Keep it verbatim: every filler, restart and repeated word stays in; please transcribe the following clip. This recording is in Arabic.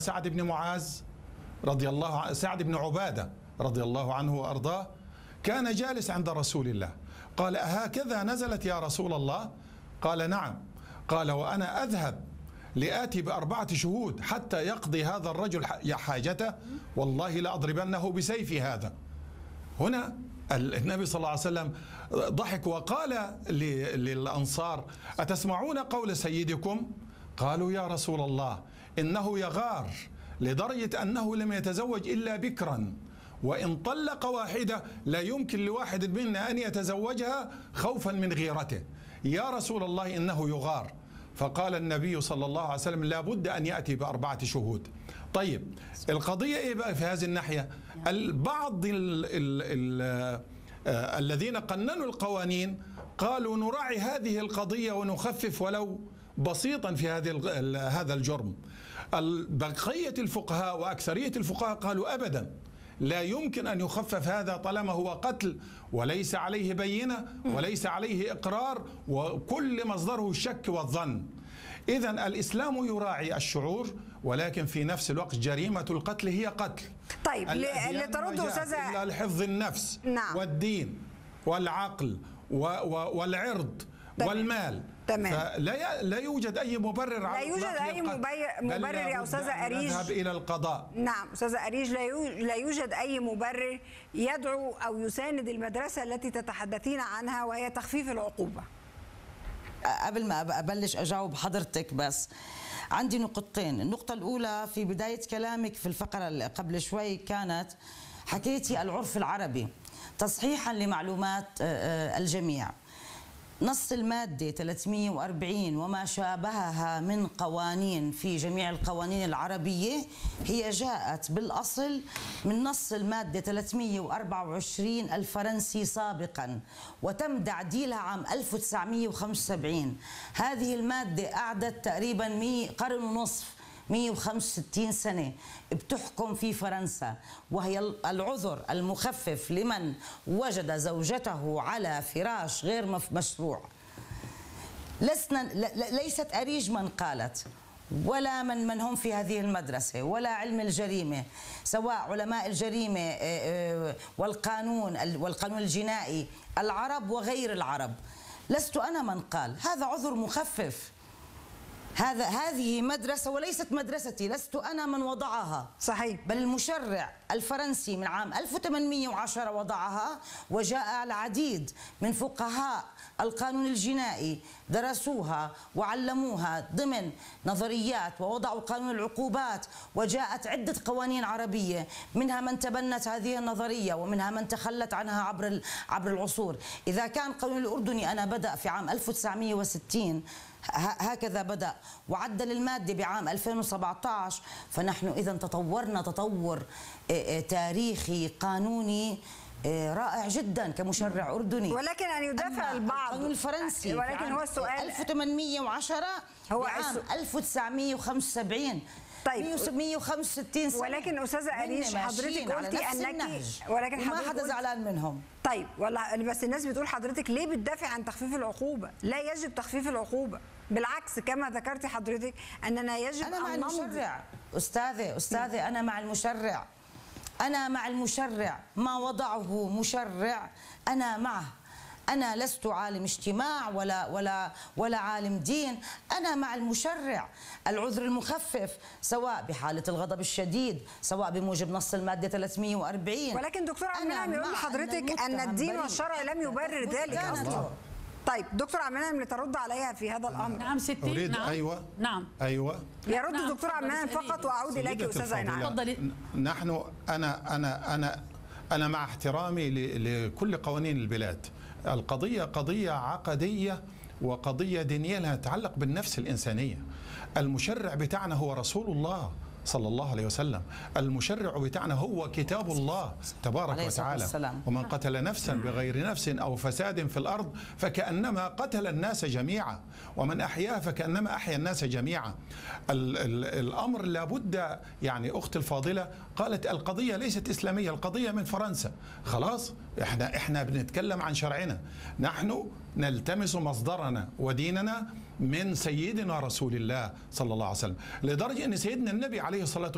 سعد بن معاذ رضي الله عنه، سعد بن عبادة رضي الله عنه وأرضاه، كان جالس عند رسول الله. قال: أهكذا نزلت يا رسول الله؟ قال: نعم. قال: وأنا أذهب لآتي بأربعة شهود حتى يقضي هذا الرجل حاجته، والله لأضربنه بسيفي هذا. هنا النبي صلى الله عليه وسلم ضحك وقال للأنصار: أتسمعون قول سيدكم؟ قالوا: يا رسول الله إنه يغار لدرجة أنه لم يتزوج إلا بكرا، وإن طلق واحدة لا يمكن لواحد منا أن يتزوجها خوفا من غيرته. يا رسول الله إنه يغار. فقال النبي صلى الله عليه وسلم: لا بد أن يأتي بأربعة شهود. طيب القضية إيه بقى في هذه الناحية؟ البعض ال ال ال الذين قننوا القوانين قالوا: نراعي هذه القضية ونخفف ولو بسيطا في هذه هذا الجرم. بقية الفقهاء وأكثرية الفقهاء قالوا: أبدا، لا يمكن أن يخفف هذا طالما هو قتل وليس عليه بينة وليس عليه إقرار وكل مصدره الشك والظن. إذن الإسلام يراعي الشعور، ولكن في نفس الوقت جريمة القتل هي قتل. طيب اللي ترده أستاذة إلا لحفظ النفس نعم. والدين والعقل والعرض تمام. والمال. تمام. فلا لا يوجد أي مبرر، لا يوجد أي مبرر يا أستاذة أريج. نذهب إلى القضاء. نعم أستاذة أريج، لا يوجد أي مبرر يدعو أو يساند المدرسة التي تتحدثين عنها وهي تخفيف العقوبة. قبل ما أبلش أجاوب حضرتك بس عندي نقطتين. النقطة الأولى في بداية كلامك في الفقرة اللي قبل شوي كانت حكيتي العرف العربي. تصحيحا لمعلومات الجميع، نص المادة ثلاثمئة وأربعين وما شابهها من قوانين في جميع القوانين العربية هي جاءت بالأصل من نص المادة ثلاثمئة وأربعة وعشرين الفرنسي سابقا، وتم تعديلها عام ألف وتسعمئة وخمسة وسبعين. هذه المادة قعدت تقريبا قرن ونصف، مئة وخمسة وستين سنة بتحكم في فرنسا، وهي العذر المخفف لمن وجد زوجته على فراش غير مشروع. لسنا ليست أريج من قالت، ولا من من هم في هذه المدرسة، ولا علم الجريمة، سواء علماء الجريمة والقانون والقانون الجنائي العرب وغير العرب. لست أنا من قال، هذا عذر مخفف. هذا هذه مدرسة وليست مدرستي، لست أنا من وضعها. صحيح. بل المشرع الفرنسي من عام ألف وثمانمئة وعشرة وضعها، وجاء العديد من فقهاء القانون الجنائي درسوها وعلموها ضمن نظريات ووضعوا قانون العقوبات، وجاءت عدة قوانين عربية منها من تبنت هذه النظرية ومنها من تخلت عنها عبر عبر العصور. إذا كان القانون الأردني أنا بدأ في عام ألف وتسعمئة وستين هكذا بدأ وعدل المادة بعام ألفين وسبعة عشر، فنحن إذا تطورنا تطور تاريخي قانوني رائع جدا كمشرع أردني. ولكن أن يدافع البعض القانون الفرنسي ولكن هو السؤال ألف وثمانمئة وعشرة هو عام ألف وتسعمئة وخمسة وسبعين. طيب مئة وخمسة وستين سنة. ولكن أستاذة أريج حضرتك قلتي أنك ولكن ما حدا زعلان منهم. طيب والله بس الناس بتقول حضرتك ليه بتدافع عن تخفيف العقوبة؟ لا يجب تخفيف العقوبة، بالعكس كما ذكرتي حضرتك أننا يجب أنا أن مع المشرع. أستاذة أستاذة أنا مع المشرع، أنا مع المشرع، ما وضعه مشرع أنا معه. أنا لست عالم اجتماع ولا ولا ولا عالم دين، أنا مع المشرع. العذر المخفف سواء بحالة الغضب الشديد، سواء بموجب نص المادة ثلاثمئة وأربعين. ولكن دكتور عبد المنعم يقول لحضرتك أن الدين والشرع لم يبرر ذلك أصلا. طيب دكتور عبد المنعم لترد عليها في هذا الامر. نعم ستي. أريد نعم. ايوه نعم ايوه يرد نعم. دكتور عبد المنعم فقط واعود اليك استاذه اينعام. تفضلي. نحن انا انا انا انا مع احترامي لكل قوانين البلاد. القضيه قضيه عقديه وقضيه دينيه لها تتعلق بالنفس الانسانيه. المشرع بتاعنا هو رسول الله صلى الله عليه وسلم، المشرع بتاعنا هو كتاب الله تبارك وتعالى. ومن قتل نفسا بغير نفس أو فساد في الأرض فكأنما قتل الناس جميعا، ومن أحياها فكأنما أحيا الناس جميعا. ال ال الأمر لابد، يعني أخت الفاضلة قالت القضية ليست إسلامية، القضية من فرنسا. خلاص إحنا, إحنا بنتكلم عن شرعنا، نحن نلتمس مصدرنا وديننا من سيدنا رسول الله صلى الله عليه وسلم، لدرجة أن سيدنا النبي عليه الصلاة والسلام